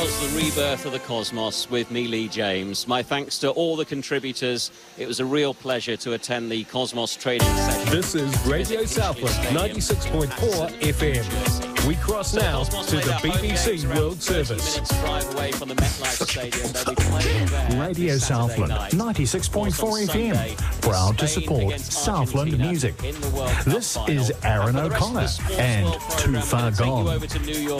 was the rebirth of the Cosmos with me, Lee James. My thanks to all the contributors. It was a real pleasure to attend the Cosmos training session. This is Radio Southland 96.4 FM. We cross now to the BBC World Service. Radio Southland 96.4 FM. Proud to support Southland music. This is Aaron O'Connor and Too Far Gone.